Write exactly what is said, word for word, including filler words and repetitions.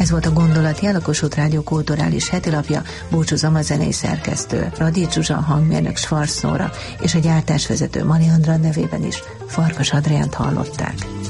Ez volt a Gondolati, a Lakosút Rádió kulturális hetilapja. Búcsúzom a zenei szerkesztő Radics Zsuzsa, hangmérnök Schwarz Nóra és a gyártásvezető Mani Andrán nevében is. Farkas Adriánt hallották.